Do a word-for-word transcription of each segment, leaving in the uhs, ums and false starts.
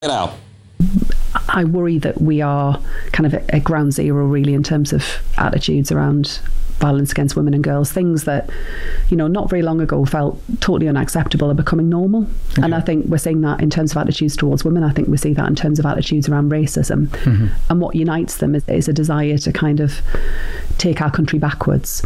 it out. I worry that we are kind of at, at ground zero, really, in terms of attitudes around violence against women and girls. Things that, you know, not very long ago felt totally unacceptable are becoming normal. Okay. And I think we're seeing that in terms of attitudes towards women. I think we see that in terms of attitudes around racism. Mm-hmm. And what unites them is, is a desire to kind of take our country backwards.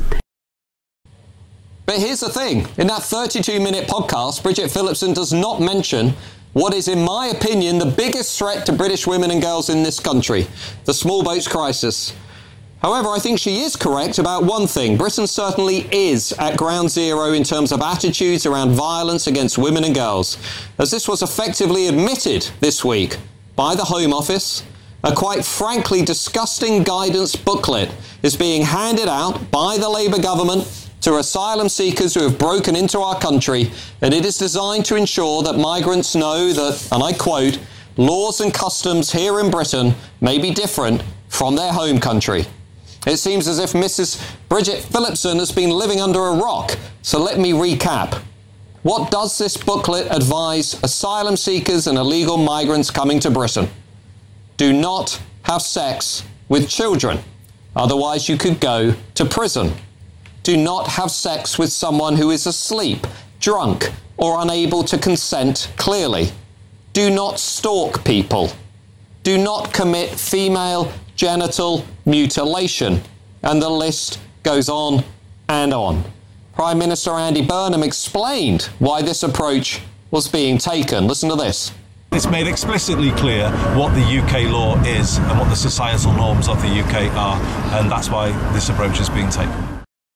But here's the thing. In that thirty-two minute podcast, Bridget Phillipson does not mention what is, in my opinion, the biggest threat to British women and girls in this country, the small boats crisis. However, I think she is correct about one thing. Britain certainly is at ground zero in terms of attitudes around violence against women and girls, as this was effectively admitted this week by the Home Office. A quite frankly disgusting guidance booklet is being handed out by the Labour government to asylum seekers who have broken into our country, and it is designed to ensure that migrants know that, and I quote, laws and customs here in Britain may be different from their home country. It seems as if Missus Bridget Phillipson has been living under a rock, so let me recap. What does this booklet advise asylum seekers and illegal migrants coming to Britain? Do not have sex with children, otherwise you could go to prison. Do not have sex with someone who is asleep, drunk, or unable to consent clearly. Do not stalk people. Do not commit female genital mutilation. And the list goes on and on. Prime Minister Andy Burnham explained why this approach was being taken. Listen to this. It's made explicitly clear what the U K law is and what the societal norms of the U K are, and that's why this approach is being taken.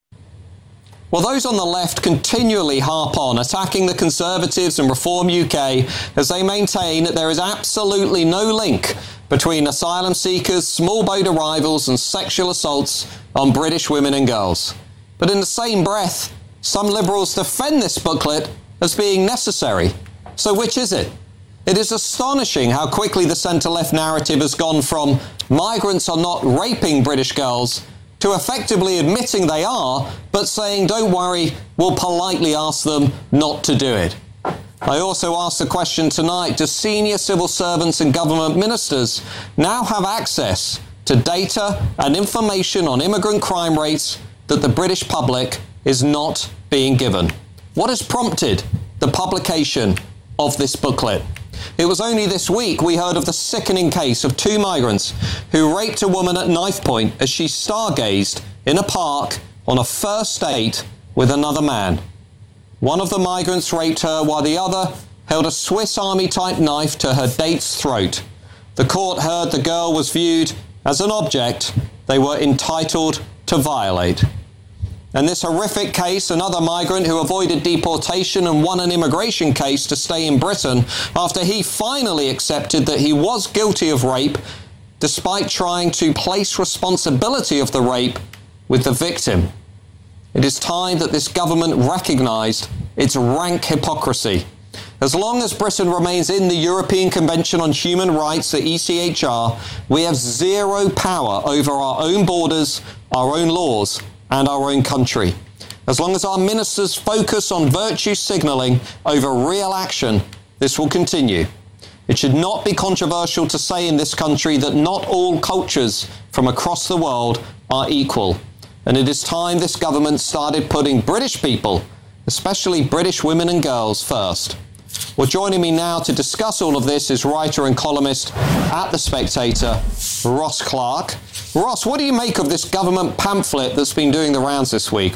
Well, those on the left continually harp on, attacking the Conservatives and Reform U K as they maintain that there is absolutely no link between asylum seekers, small boat arrivals and sexual assaults on British women and girls. But in the same breath, some Liberals defend this booklet as being necessary. So which is it? It is astonishing how quickly the centre-left narrative has gone from migrants are not raping British girls to effectively admitting they are, but saying, don't worry, we'll politely ask them not to do it. I also asked the question tonight, do senior civil servants and government ministers now have access to data and information on immigrant crime rates that the British public is not being given? What has prompted the publication of this booklet? It was only this week we heard of the sickening case of two migrants who raped a woman at knife point as she stargazed in a park on a first date with another man. One of the migrants raped her while the other held a Swiss Army-type knife to her date's throat. The court heard the girl was viewed as an object they were entitled to violate. And this horrific case, another migrant who avoided deportation and won an immigration case to stay in Britain after he finally accepted that he was guilty of rape, despite trying to place responsibility of the rape with the victim. It is time that this government recognised its rank hypocrisy. As long as Britain remains in the European Convention on Human Rights, the E C H R, we have zero power over our own borders, our own laws, and our own country. As long as our ministers focus on virtue signalling over real action, this will continue. It should not be controversial to say in this country that not all cultures from across the world are equal. And it is time this government started putting British people, especially British women and girls, first. Well, joining me now to discuss all of this is writer and columnist at The Spectator, Ross Clark. Ross, what do you make of this government pamphlet that's been doing the rounds this week?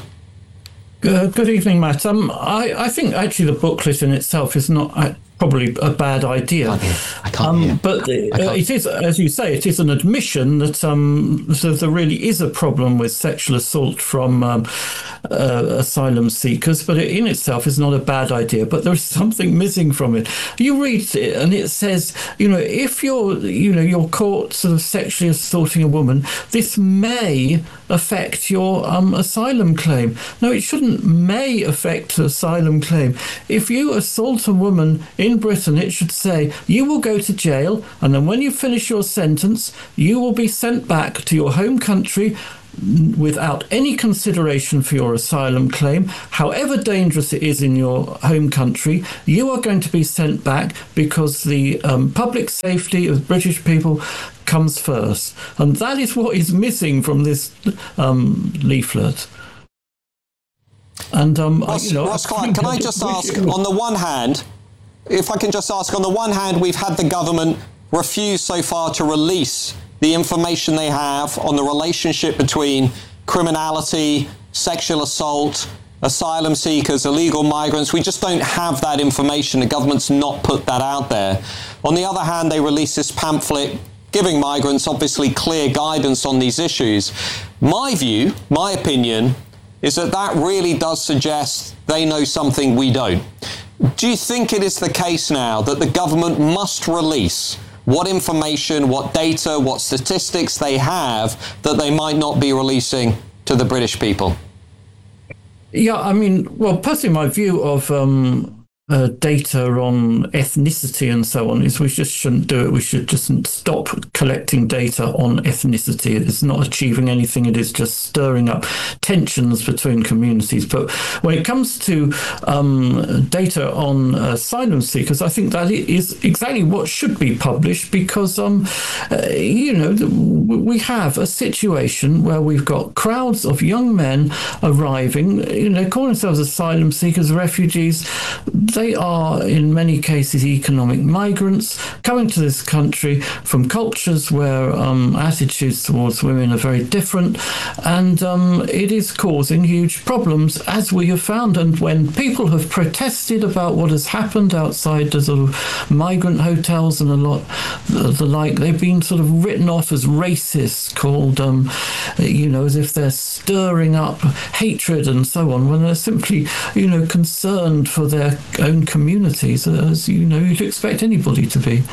Uh, good evening, Matt. Um, I, I think actually the booklet in itself is not uh, probably a bad idea. I can't hear. I can't um, hear. But uh, it is, as you say, it is an admission that um, so there really is a problem with sexual assault from um, uh, asylum seekers, but it in itself is not a bad idea. But there's something missing from it. You read it and it says, you know, if you're, you know, you're caught sort of sexually assaulting a woman, this may affect your um, asylum claim. No, it shouldn't may affect the asylum claim. If you assault a woman in Britain, it should say you will go to jail, and then when you finish your sentence, you will be sent back to your home country without any consideration for your asylum claim, however dangerous it is in your home country, you are going to be sent back because the um, public safety of British people comes first. And that is what is missing from this um, leaflet. And um, Ross, you know, Ross Clark, can I just ask, on the one hand, if I can just ask, on the one hand, we've had the government refuse so far to release the information they have on the relationship between criminality, sexual assault, asylum seekers, illegal migrants. We just don't have that information. The government's not put that out there. On the other hand, they released this pamphlet giving migrants obviously clear guidance on these issues. My view, my opinion, is that that really does suggest they know something we don't. Do you think it is the case now that the government must release what information, what data, what statistics they have that they might not be releasing to the British people? Yeah, I mean, well, personally, my view of um, uh, data on ethnicity and so on is we just shouldn't do it. We should just stop collecting data on ethnicity. It's not achieving anything. It is just stirring up tensions between communities. But when it comes to um, data on asylum seekers, I think that is exactly what should be published because, um, uh, you know, we have a situation where we've got crowds of young men arriving, you know, calling themselves asylum seekers, refugees. They are, in many cases, economic migrants coming to this country from cultures where um, attitudes towards women are very different, and um, it is causing huge problems, as we have found. And when people have protested about what has happened outside the sort of migrant hotels and a lot the, the like, they've been sort of written off as racist, called, um, you know, as if they're stirring up hatred and so on, when they're simply, you know, concerned for their own communities, as you know you'd expect anybody to be.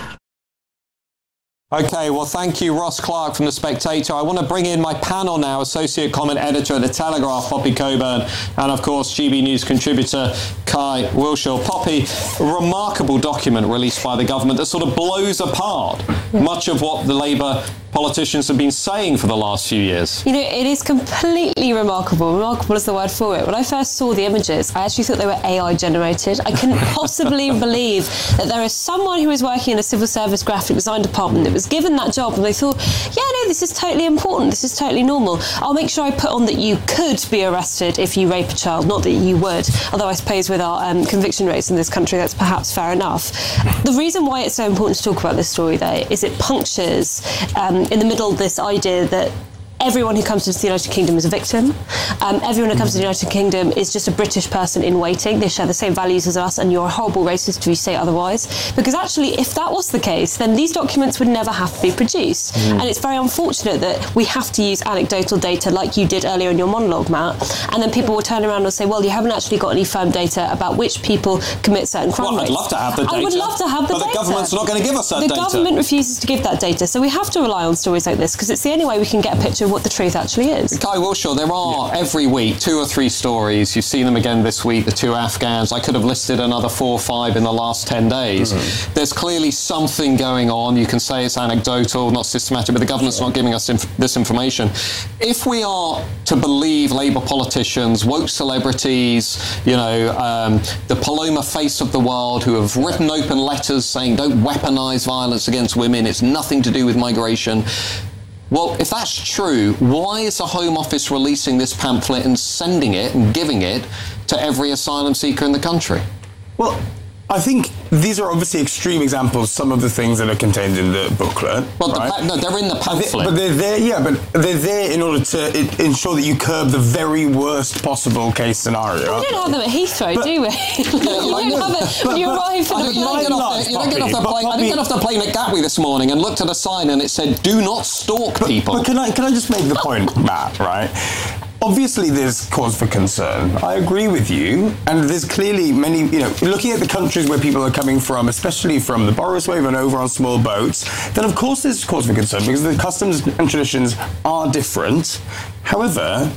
Okay, well, thank you, Ross Clark from The Spectator. I want to bring in my panel now, Associate Comment Editor at The Telegraph, Poppy Coburn, and, of course, G B News contributor Kai Wilshaw. Poppy, a remarkable document released by the government that sort of blows apart yeah. much of what the Labour politicians have been saying for the last few years. You know, it is completely remarkable. Remarkable is the word for it. When I first saw the images, I actually thought they were A I generated. I couldn't possibly believe that there is someone who is working in a civil service graphic design department that was given that job and they thought, yeah, no, this is totally important. This is totally normal. I'll make sure I put on that you could be arrested if you rape a child, not that you would. Although I suppose with our um, conviction rates in this country, that's perhaps fair enough. The reason why it's so important to talk about this story, though, is it punctures um, in the middle this idea that everyone who comes to the United Kingdom is a victim. Um, everyone who comes to the United Kingdom is just a British person in waiting. They share the same values as us, and you're a horrible racist if you say otherwise. Because actually, if that was the case, then these documents would never have to be produced. Mm. And it's very unfortunate that we have to use anecdotal data like you did earlier in your monologue, Matt, and then people will turn around and say, well, you haven't actually got any firm data about which people commit certain crime well, rates. I'd love to have the data. I would love to have the but data. But the government's not going to give us that the data. The government refuses to give that data. So we have to rely on stories like this because it's the only way we can get a picture of what the truth actually is. Kai Wilshaw, there are yeah. every week two or three stories. You've seen them again this week, the two Afghans. I could have listed another four or five in the last ten days. Mm-hmm. There's clearly something going on. You can say it's anecdotal, not systematic, but the government's sure. not giving us inf- this information. If we are to believe Labour politicians, woke celebrities, you know, um, the Paloma face of the world who have written open letters saying don't weaponise violence against women, it's nothing to do with migration. Well, if that's true, why is the Home Office releasing this pamphlet and sending it and giving it to every asylum seeker in the country? Well, I think these are obviously extreme examples, some of the things that are contained in the booklet. Well, right? the, no, they're in the pamphlet. But they're there, yeah, but they're there in order to it, ensure that you curb the very worst possible case scenario. We don't have them at Heathrow, but, do we? Yeah, you don't have it when you arrive for the You don't get off the, you don't get off the plane. I didn't get off the plane at Gatwick this morning and looked at a sign and it said, do not stalk but, people. But can I, can I just make the point, Matt, right? Obviously, there's cause for concern. I agree with you. And there's clearly many, you know, looking at the countries where people are coming from, especially from the Boris wave and over on small boats, then of course there's cause for concern because the customs and traditions are different. However,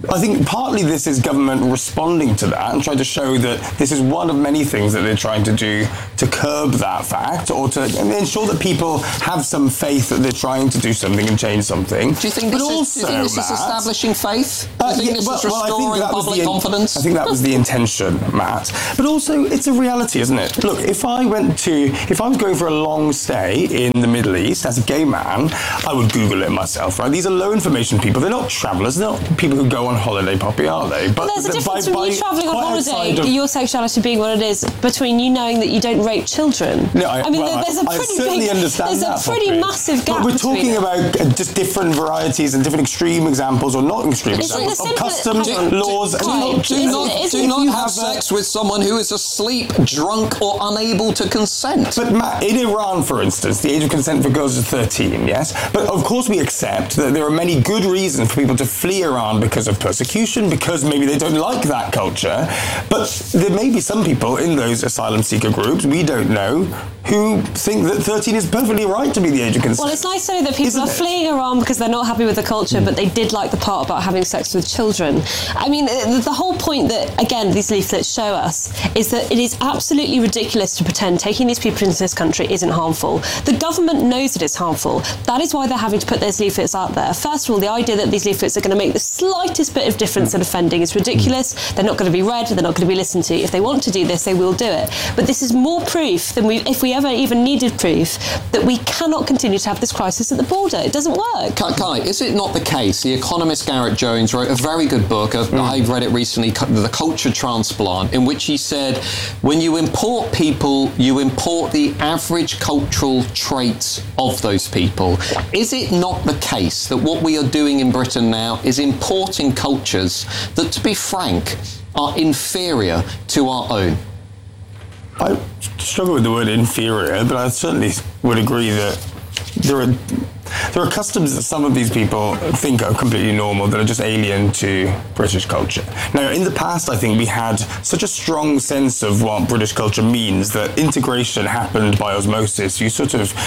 I think partly this is government responding to that and trying to show that this is one of many things that they're trying to do to curb that fact, or to ensure that people have some faith that they're trying to do something and change something. Do you think but this, also, is, do you think this Matt, is establishing faith? Do you uh, think yeah, this well, is well, I think restoring that was public the, confidence? I think that was the intention, Matt. But also, it's a reality, isn't it? Look, if I went to, if I was going for a long stay in the Middle East as a gay man, I would Google it myself, right? These are low information people. They're not travellers. They're not people who go on holiday, Poppy, are they? But there's a difference between you travelling on holiday, of, your sexuality being what it is, between you knowing that you don't rape children. No, I, I mean, well, there's a I, pretty I certainly big, understand there's that, a pretty Poppy. massive gap. But we're talking between about uh, just different varieties and different extreme examples, or not extreme Isn't examples, the of simple- customs, hang on. laws, Do- and Kai, not, Do Isn't not, it- isn't do it- not you have have a- sex with someone who is asleep, drunk, or unable to consent. But Matt, in Iran, for instance, the age of consent for girls is thirteen, yes? But of course we accept that there are many good reasons for people to flee Iran because of persecution, because maybe they don't like that culture. But there may be some people in those asylum seeker groups, we don't know, who think that thirteen is perfectly right to be the age of consent. Well, it's nice to know that people Isn't are it? fleeing Iran because they're not happy with the culture, but they did like the part about having sex with children. I mean, the, the whole point that, again, these leaflets show us is that it is absolutely ridiculous to pretend taking these people into this country isn't harmful. The government knows it is harmful. That is why they're having to put those leaflets out there. First of all, the idea that these leaflets are going to make the slightest bit of difference in offending is ridiculous. They're not going to be read, they're not going to be listened to. If they want to do this, they will do it. But this is more proof than we, if we ever even needed proof, that we cannot continue to have this crisis at the border. It doesn't work. Kai, Kai, is it not the case? The economist Garrett Jones wrote a very good book. Mm. I read it recently, The Culture Transplant, in which he said, when you import people, you import the average cultural traits of those people. Is it not the case that what we are doing in Britain now is importing cultures that, to be frank, are inferior to our own? I struggle with the word inferior, but I certainly would agree that there are there are customs that some of these people think are completely normal that are just alien to British culture. Now, in the past, I think we had such a strong sense of what British culture means that integration happened by osmosis. You sort of,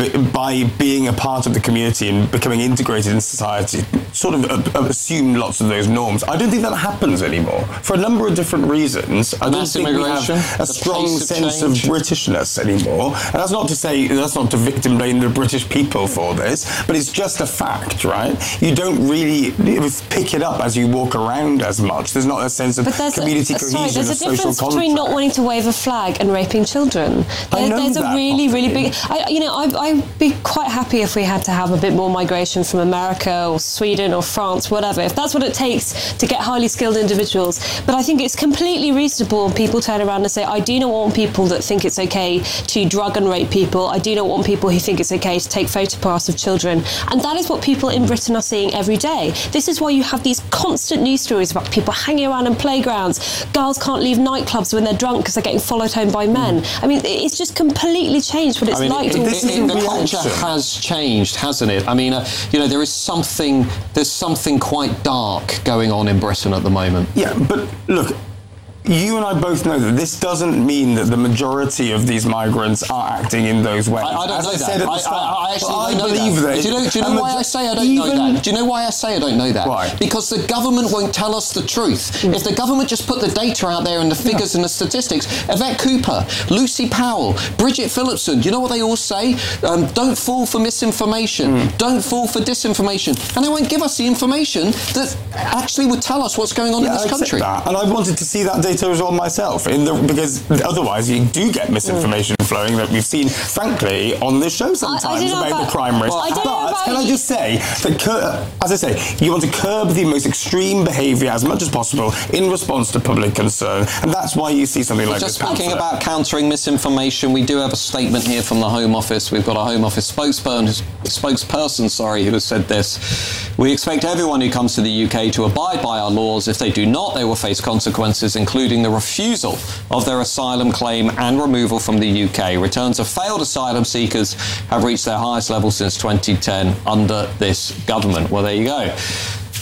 by being a part of the community and becoming integrated in society, sort of assumed lots of those norms. I don't think that happens anymore for a number of different reasons. I don't Mass think we have a strong sense of Britishness anymore. And that's not to say, that's not to victim blame the British people for this, but it's just a fact, right? You don't really pick it up as you walk around as much. There's not a sense of community a, cohesion, sorry, there's a a social difference contract. between not wanting to wave a flag and raping children. I There, know there's that, a really, really Poppy. big. I, you know, I, I'd be quite happy if we had to have a bit more migration from America or Sweden or France, whatever. If that's what it takes to get highly skilled individuals. But I think it's completely reasonable when people turn around and say, I do not want people that think it's okay to drug and rape people. I do not want people who think it's okay to take photographs of children. And that is what people in Britain are seeing every day. This is why you have these constant news stories about people hanging around in playgrounds. Girls can't leave nightclubs when they're drunk because they're getting followed home by men. I mean, it's just completely changed what it's I mean, like it, to it, this is it, a the reaction. culture has changed, hasn't it? I mean, uh, you know, there is something, there's something quite dark going on in Britain at the moment. Yeah, but look, you and I both know that this doesn't mean that the majority of these migrants are acting in those ways. I, I don't As know I that. said at the I, start, I, I actually well, don't I know believe that. that. Do you know, do you know And why the- I say I don't even- know that? Do you know why I say I don't know that? Why? Because the government won't tell us the truth. If the government just put the data out there and the figures and the statistics, Yvette Cooper, Lucy Powell, Bridget Phillipson, do you know what they all say? Um, don't fall for misinformation. Mm. Don't fall for disinformation. And they won't give us the information that actually would tell us what's going on Yeah, in I this accept country. that. And I wanted to see that data as well myself, in the, because otherwise you do get misinformation mm. flowing that we've seen, frankly, on this show sometimes I, I about, about the crime risk. Well, I don't know but about can I just say that, cur- as I say, you want to curb the most extreme behaviour as much as possible in response to public concern, and that's why you see something like Just this. speaking pamphlet. about countering misinformation, we do have a statement here from the Home Office. We've got a Home Office spokesperson, spokesperson, sorry, who has said this. We expect everyone who comes to the U K to abide by our laws. If they do not, they will face consequences, including the refusal of their asylum claim and removal from the U K. Returns of failed asylum seekers have reached their highest level since twenty ten under this government. Well, there you go.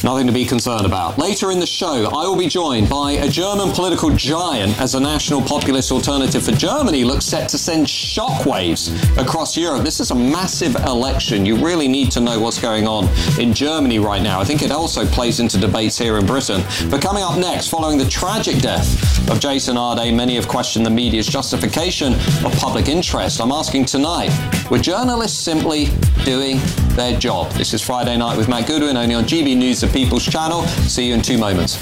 Nothing to be concerned about. Later in the show, I will be joined by a German political giant as the National Populist Alternative for Germany looks set to send shockwaves across Europe. This is a massive election. You really need to know what's going on in Germany right now. I think it also plays into debates here in Britain. But coming up next, following the tragic death of Jason Arde, many have questioned the media's justification of public interest. I'm asking tonight, were journalists simply doing their job? This is Friday Night with Matt Goodwin, only on G B News, the People's Channel. See you in two moments.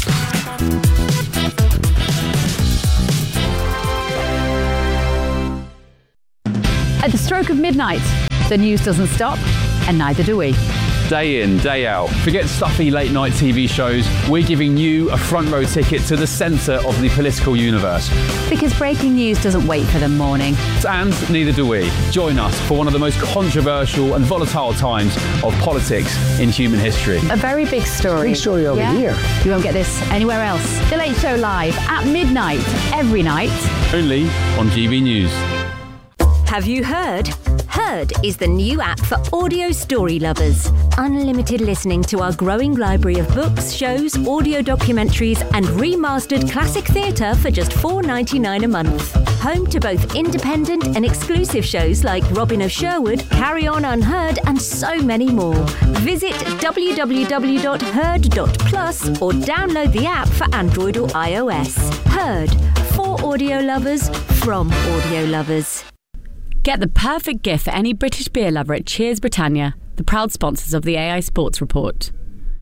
At the stroke of midnight, the news doesn't stop, and neither do we. Day in, day out. Forget stuffy late night T V shows. We're giving you a front row ticket to the centre of the political universe. Because breaking news doesn't wait for the morning. And neither do we. Join us for one of the most controversial and volatile times of politics in human history. A very big story. Big story over yeah? here. You won't get this anywhere else. The Late Show live at midnight every night. Only on G B News. Have you heard? Heard is the new app for audio story lovers. Unlimited listening to our growing library of books, shows, audio documentaries and remastered classic theatre for just four dollars ninety-nine a month. Home to both independent and exclusive shows like Robin of Sherwood, Carry On Unheard and so many more. Visit w w w dot heard dot plus or download the app for Android or iOS. Heard, for audio lovers, from audio lovers. Get the perfect gift for any British beer lover at Cheers Britannia, the proud sponsors of the A I Sports Report.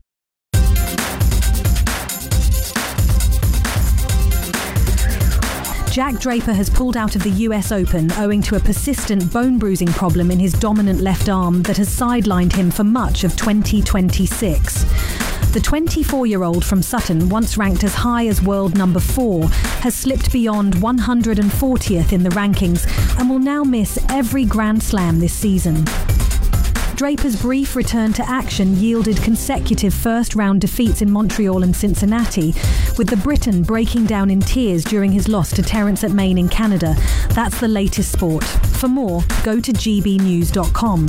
Jack Draper has pulled out of the U S Open owing to a persistent bone-bruising problem in his dominant left arm that has sidelined him for much of twenty twenty-six. The twenty-four-year-old from Sutton, once ranked as high as world number four, has slipped beyond one hundred fortieth in the rankings and will now miss every Grand Slam this season. Draper's brief return to action yielded consecutive first-round defeats in Montreal and Cincinnati, with the Briton breaking down in tears during his loss to Terence at Main in Canada. That's the latest sport. For more, go to g b news dot com.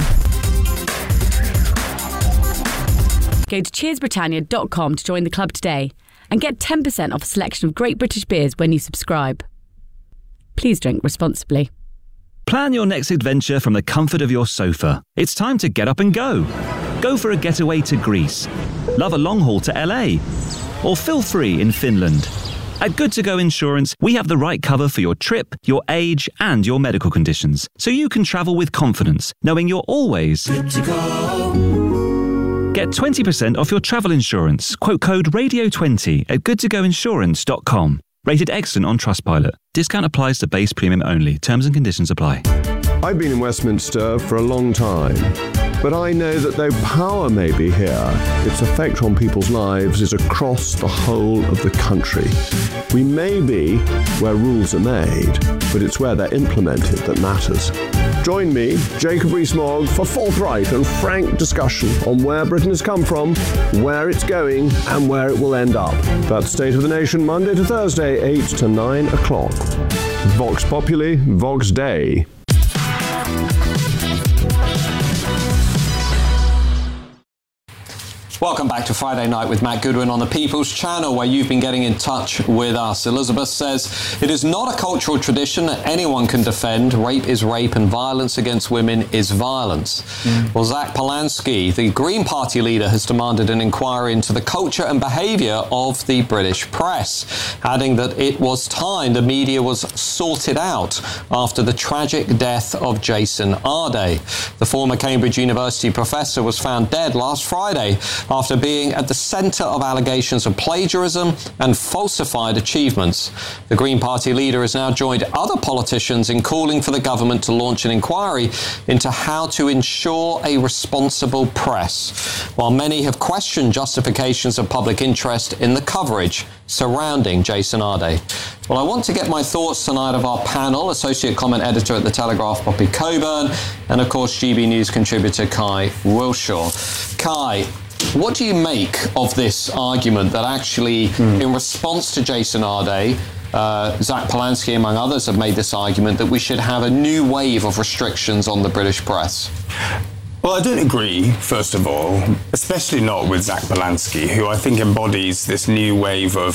Go to cheers britannia dot com to join the club today and get ten percent off a selection of great British beers when you subscribe. Please drink responsibly. Plan your next adventure from the comfort of your sofa. It's time to get up and go. Go for a getaway to Greece. Love a long haul to L A. Or feel free in Finland. At Good To Go Insurance, we have the right cover for your trip, your age, and your medical conditions, so you can travel with confidence, knowing you're always good to go. Get twenty percent off your travel insurance. Quote code radio twenty at good to go insurance dot com. Rated excellent on Trustpilot. Discount applies to base premium only. Terms and conditions apply. I've been in Westminster for a long time, but I know that though power may be here, its effect on people's lives is across the whole of the country. We may be where rules are made, but it's where they're implemented that matters. Join me, Jacob Rees-Mogg, for forthright and frank discussion on where Britain has come from, where it's going, and where it will end up. That's State of the Nation, Monday to Thursday, eight to nine o'clock. Vox Populi, Vox Dei. Welcome back to Friday Night with Matt Goodwin on the People's Channel, where you've been getting in touch with us. Elizabeth says, it is not a cultural tradition that anyone can defend. Rape is rape and violence against women is violence. Mm. Well, Zach Polanski, the Green Party leader, has demanded an inquiry into the culture and behaviour of the British press, adding that it was time the media was sorted out after the tragic death of Jason Arde. The former Cambridge University professor was found dead last Friday after being at the centre of allegations of plagiarism and falsified achievements. The Green Party leader has now joined other politicians in calling for the government to launch an inquiry into how to ensure a responsible press, while many have questioned justifications of public interest in the coverage surrounding Jason Arde. Well, I want to get my thoughts tonight of our panel, Associate Comment Editor at The Telegraph, Poppy Coburn, and of course G B News contributor Kai Wilshaw. Kai, what do you make of this argument that actually, mm. in response to Jason Arde, uh, Zach Polanski, among others, have made this argument that we should have a new wave of restrictions on the British press? Well, I don't agree, first of all, especially not with Zach Balansky, who I think embodies this new wave of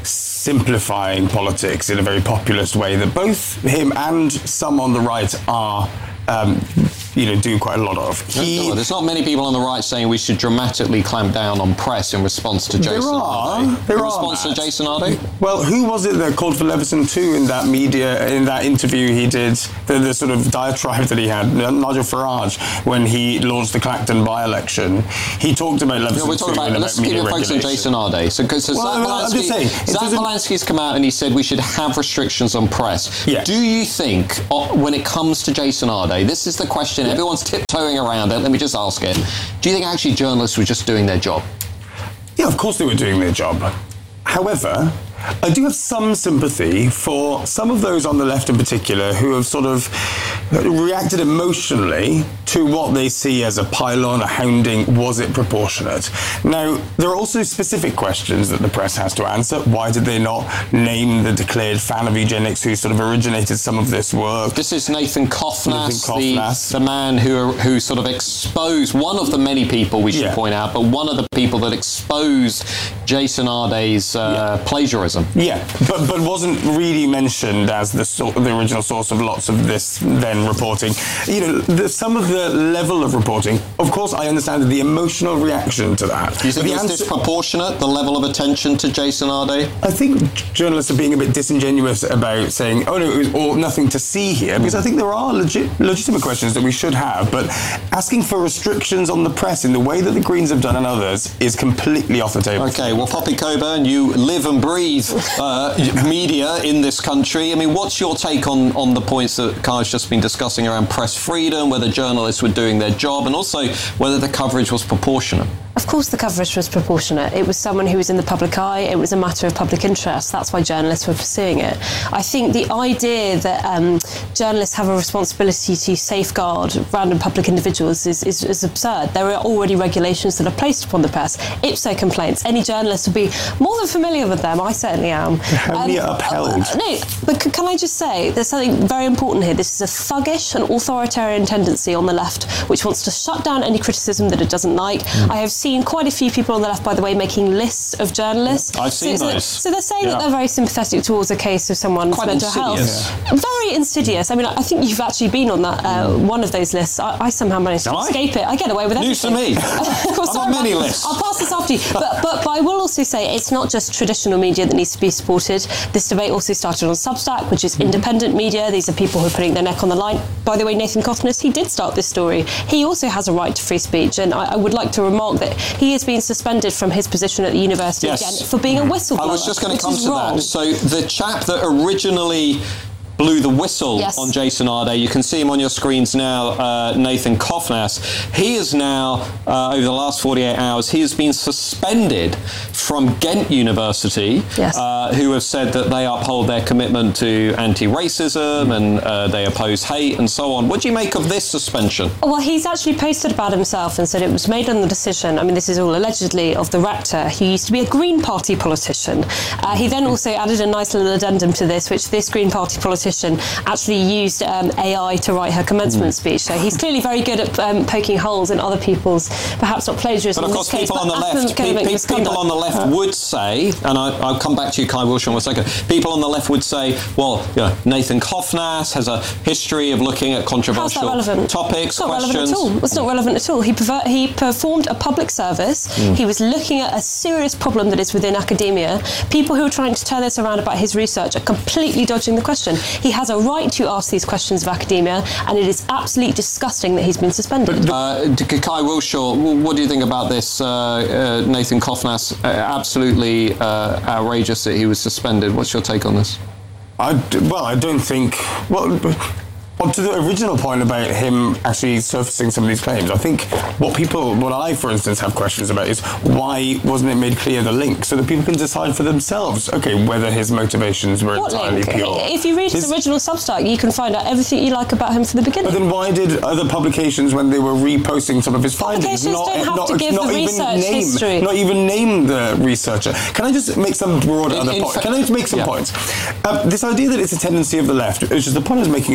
simplifying politics in a very populist way that both him and some on the right are Um, you know, do quite a lot of. He, There's not many people on the right saying we should dramatically clamp down on press in response to Jason there are, Arde. There in are, response Matt. to Jason Arde? Well, who was it that called for Leveson too in that media, in that interview he did, the, the sort of diatribe that he had, Nigel Farage, when he launched the Clacton by-election, he talked about Leveson no, we're talking too about, and let's about keep media your focus on regulation. Jason Arde. So, so Well, Zach, I'm Balansky, just saying, Zach Balansky's come out and he said we should have restrictions on press. Yeah. Do you think, uh, when it comes to Jason Arde, this is the question, everyone's tiptoeing around it, let me just ask it, do you think actually journalists were just doing their job? Yeah, of course they were doing their job. However, I do have some sympathy for some of those on the left in particular who have sort of reacted emotionally to what they see as a pylon, a hounding. Was it proportionate? Now, there are also specific questions that the press has to answer. Why did they not name the declared fan of eugenics who sort of originated some of this work? This is Nathan Kofnas, Nathan Kofnas. The, the man who who sort of exposed, one of the many people we should Yeah. point out, but one of the people that exposed Jason Arde's uh, Yeah. plagiarism. Yeah, but but wasn't really mentioned as the sort the original source of lots of this then reporting. You know, the, some of the level of reporting. Of course, I understand the emotional reaction to that. Do you think the it's answer, disproportionate, the level of attention to Jason Arde? I think journalists are being a bit disingenuous about saying, "Oh no, it was all nothing to see here," because I think there are legit, legitimate questions that we should have. But asking for restrictions on the press in the way that the Greens have done and others is completely off the table. Okay, well, Poppy Coburn, you live and breathe uh, media in this country. I mean, what's your take on, on the points that Kai's just been discussing around press freedom, whether journalists were doing their job, and also whether the coverage was proportionate? Of course the coverage was proportionate. It was someone who was in the public eye. It was a matter of public interest. That's why journalists were pursuing it. I think the idea that um, journalists have a responsibility to safeguard random public individuals is, is, is absurd. There are already regulations that are placed upon the press. I P S O complaints. Any journalist will be more than familiar with them. I certainly am. How many Um, are upheld? Uh, no, but c- can I just say, there's something very important here. This is a thuggish and authoritarian tendency on the left which wants to shut down any criticism that it doesn't like. Mm. I have seen quite a few people on the left, by the way, making lists of journalists. I've seen so, those. So, so they're saying Yeah. that they're very sympathetic towards a case of someone's Quite mental insidious. health. Very insidious. I mean, I think you've actually been on that uh, one of those lists. I, I somehow managed to Am I? escape it. I get away with News to everything. me. Well, I'm sorry, on many I'll- lists. I'll pass this after you. But, but, but I will also say it's not just traditional media that needs to be supported. This debate also started on Substack, which is independent media. These are people who are putting their neck on the line. By the way, Nathan Kofnas, he did start this story. He also has a right to free speech, and I, I would like to remark that he is being suspended from his position at the university Yes. again for being a whistleblower. I was just going which to come is to wrong. that. So the chap that originally blew the whistle Yes. on Jason Arde, you can see him on your screens now, uh, Nathan Kofnas. He is now, uh, over the last forty-eight hours, he has been suspended from Ghent University, Yes. uh, who have said that they uphold their commitment to anti-racism and uh, they oppose hate and so on. What do you make of this suspension? Well, he's actually posted about himself and said it was made on the decision, I mean, this is all allegedly, of the rector, who used to be a Green Party politician. Uh, he then also added a nice little addendum to this, which this Green Party politician actually used um, A I to write her commencement Mm. speech. So he's clearly very good at um, poking holes in other people's, perhaps not plagiarism But of in course, this case, people on the but left, academic pe- pe- misconduct. people on the left would say, and I, I'll come back to you, Kai Wilshire, in one second. People on the left would say, well, you know, Nathan Kofnas has a history of looking at How's controversial that relevant? topics, It's not questions. relevant at all. It's not relevant at all. He, perver- he performed a public service. Mm. He was looking at a serious problem that is within academia. People who are trying to turn this around about his research are completely dodging the question. He has a right to ask these questions of academia, and it is absolutely disgusting that he's been suspended. Uh, Kai Wilshire, what do you think about this? Uh, uh, Nathan Kofnas, uh, absolutely uh, outrageous that he was suspended. What's your take on this? I d- well, I don't think. Well, well, to the original point about him actually surfacing some of these claims, I think what people, what I, for instance, have questions about is why wasn't it made clear the link so that people can decide for themselves, okay, whether his motivations were What entirely link? pure. If you read his, His- original Substack, you can find out everything you like about him from the beginning. But then why did other publications, when they were reposting some of his findings, Publications not, don't have not, to give not the even research name, history. not even name the researcher? Can I just make some broad In- other in points? fa- Can I just make some yeah. points? Um, this idea that it's a tendency of the left, which is the point I was making earlier,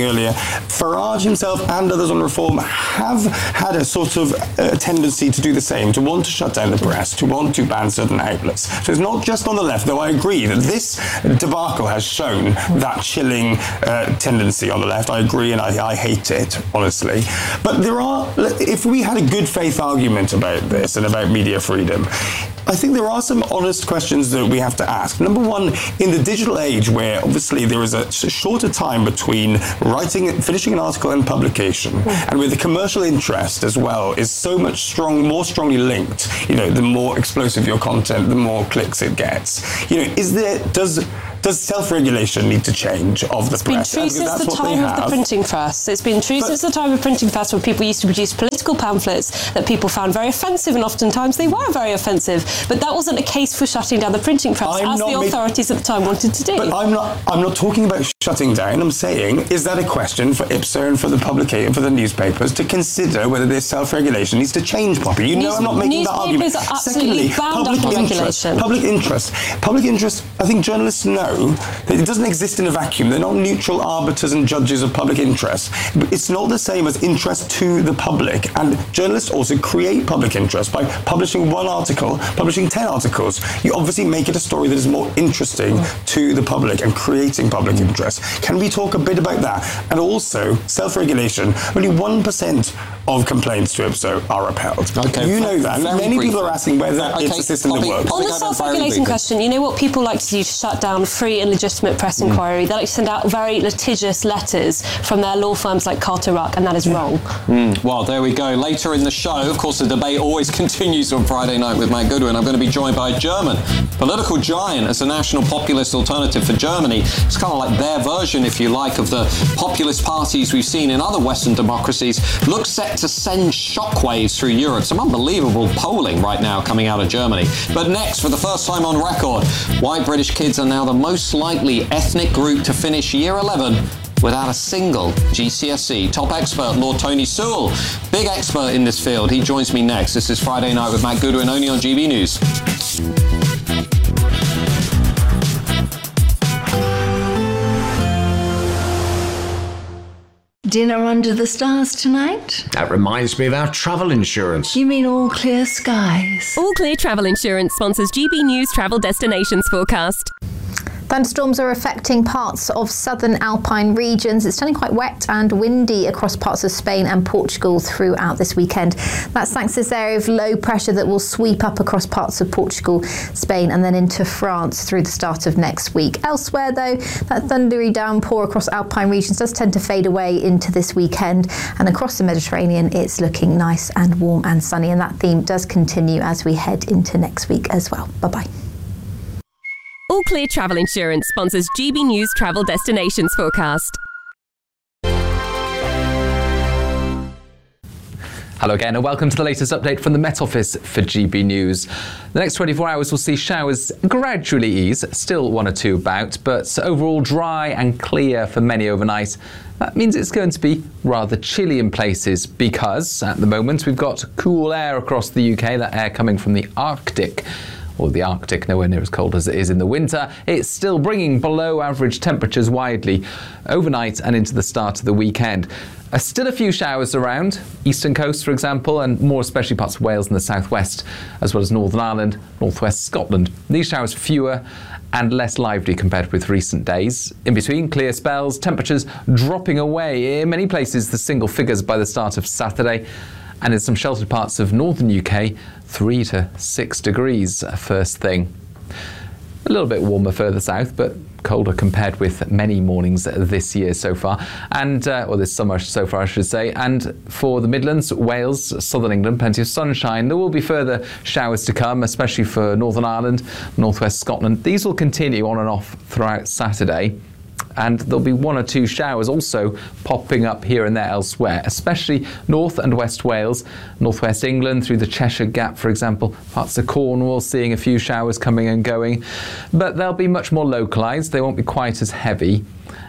Farage himself and others on reform have had a sort of uh, tendency to do the same, to want to shut down the press, to want to ban certain outlets. So it's not just on the left, though I agree that this debacle has shown that chilling uh, tendency on the left. I agree, and I, I hate it, honestly. But there are, if we had a good faith argument about this and about media freedom, I think there are some honest questions that we have to ask. Number one, in the digital age where obviously there is a shorter time between writing, finishing an article and publication, and where the commercial interest as well is so much strong, more strongly linked, you know, the more explosive your content, the more clicks it gets. You know, is there, does, does self-regulation need to change of the it's press? It's been true since the time of the printing press. It's been true but, since the time of the printing press, where people used to produce political pamphlets that people found very offensive, and oftentimes they were very offensive. But that wasn't a case for shutting down the printing press, I'm as the authorities make, at the time wanted to do. But I'm not. I'm not talking about shutting down. I'm saying, is that a question for I P S A and for the publication, for the newspapers to consider whether their self-regulation needs to change properly? You News, know, I'm not making that argument. Newspapers are absolutely Secondly, bound public up on interest. regulation. Public interest. Public interest. I think journalists know that it doesn't exist in a vacuum. They're not neutral arbiters and judges of public interest. It's not the same as interest to the public. And journalists also create public interest by publishing one article, publishing ten articles. You obviously make it a story that is more interesting to the public and creating public interest. Can we talk a bit about that? And also, self-regulation. Only one percent of complaints to I P S A are upheld. Okay, you know that. Many brief. people are asking whether okay, it's a system that works. On the self-regulation question, you know what people like to do to shut down free and legitimate press mm. inquiry? They like to send out very litigious letters from their law firms like Carter Ruck, and that is wrong. Mm. Well, there we go. Later in the show, of course, the debate always continues on Friday night with Matt Goodwin. I'm going to be joined by a German political giant as a national populist alternative for Germany. It's kind of like their version, if you like, of the populist parties we've seen in other Western democracies. Looks set to send shockwaves through Europe. Some unbelievable polling right now coming out of Germany. But next, for the first time on record, white British kids are now the most likely ethnic group to finish year eleven without a single G C S E. Top expert, Lord Tony Sewell, big expert in this field. He joins me next. This is Friday Night with Matt Goodwin, only on G B News. Dinner under the stars tonight? That reminds me of our travel insurance. You mean All Clear Skies? All Clear Travel Insurance sponsors G B News Travel Destinations Forecast. Thunderstorms are affecting parts of southern Alpine regions. It's turning quite wet and windy across parts of Spain and Portugal throughout this weekend. That's thanks to this area of low pressure that will sweep up across parts of Portugal, Spain and then into France through the start of next week. Elsewhere though, that thundery downpour across Alpine regions does tend to fade away into this weekend, and across the Mediterranean it's looking nice and warm and sunny, and that theme does continue as we head into next week as well. Bye-bye. All Clear Travel Insurance sponsors G B News Travel Destinations Forecast. Hello again and welcome to the latest update from the Met Office for G B News. The next twenty-four hours will see showers gradually ease, still one or two about, but overall dry and clear for many overnight. That means it's going to be rather chilly in places because at the moment we've got cool air across the U K, that air coming from the Arctic. Or the Arctic, nowhere near as cold as it is in the winter. It's still bringing below average temperatures widely overnight and into the start of the weekend. Uh, still a few showers around, eastern coast for example, and more especially parts of Wales and the southwest, as well as Northern Ireland, northwest Scotland. These showers fewer and less lively compared with recent days. In between, clear spells, temperatures dropping away in many places the single figures by the start of Saturday. And in some sheltered parts of northern U K, three to six degrees first thing. A little bit warmer further south, but colder compared with many mornings this year so far, and uh, or this summer so far I should say. And for the Midlands, Wales, southern England, plenty of sunshine. There will be further showers to come, especially for Northern Ireland, northwest Scotland. These will continue on and off throughout Saturday. And there'll be one or two showers also popping up here and there elsewhere, especially North and West Wales, Northwest England through the Cheshire Gap, for example, parts of Cornwall seeing a few showers coming and going. But they'll be much more localised, they won't be quite as heavy.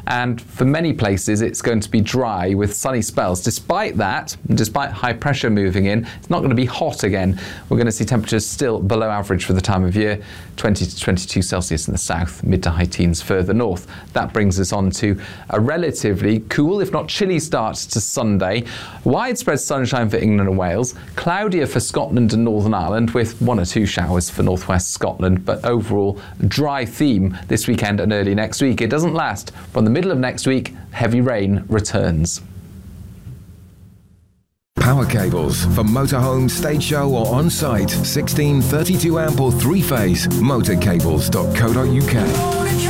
and for many places it's going to be dry with sunny spells. Despite that, despite high pressure moving in, it's not going to be hot again. We're going to see temperatures still below average for the time of year, twenty to twenty-two Celsius in the south, mid to high teens further north. That brings us on to a relatively cool, if not chilly start to Sunday. Widespread sunshine for England and Wales, cloudier for Scotland and Northern Ireland with one or two showers for northwest Scotland, but overall dry theme this weekend and early next week. It doesn't last. From the middle of next week, heavy rain returns. Power cables for motorhome, stage show or on-site. sixteen, thirty-two amp or three-phase. motorcables dot co dot uk.